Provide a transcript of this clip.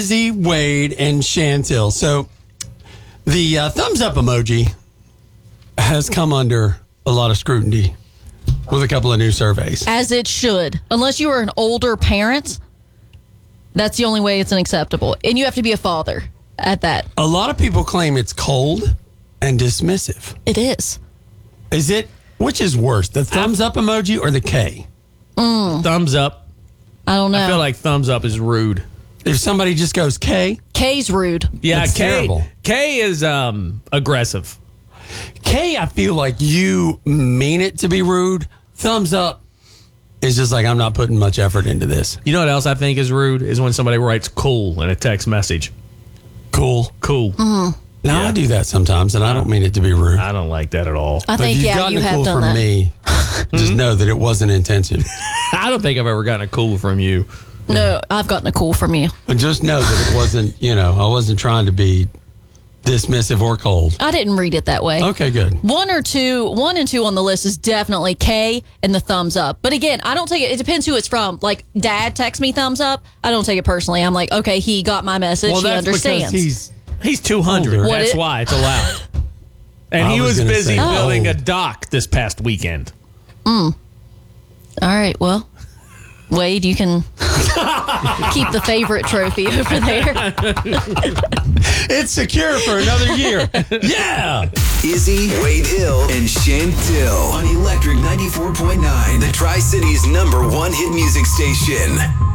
Izzy, Wade, and Chantel. So the thumbs up emoji has come under a lot of scrutiny with a couple of new surveys. As it should. Unless you are an older parent, that's the only way it's unacceptable. And you have to be a father at that. A lot of people claim it's cold and dismissive. It is. Is it? Which is worse, the thumbs up emoji or the K? Thumbs up. I don't know. I feel like thumbs up is rude. If somebody just goes K, K's rude. Yeah, That's terrible. K is aggressive. K, I feel like you mean it to be rude. Thumbs up is just like, I'm not putting much effort into this. You know what else I think is rude is when somebody writes "cool" in a text message. Cool. Cool. Now, I do that sometimes, and I don't mean it to be rude. I don't like that at all. I But if think, you've yeah, gotten you a have cool done from that. me, just know that it wasn't intention. I don't think I've ever gotten a cool from you. No, I've gotten a call from you. But just know that it wasn't, I wasn't trying to be dismissive or cold. I didn't read it that way. Okay, good. One and two on the list is definitely K and the thumbs up. But again, I don't take it. It depends who it's from. Like, Dad texts me thumbs up. I don't take it personally. I'm like, okay, he got my message. Well, he that's understands. because He's 200. Older. That's why it's allowed. And I he was was gonna busy say building a old. dock this past weekend. All right, well, Wade, you can keep the favorite trophy over there. it's secure for another year. Yeah. Izzy, Wade Hill, and Chantel on Electric 94.9, the Tri-City's #1 hit music station.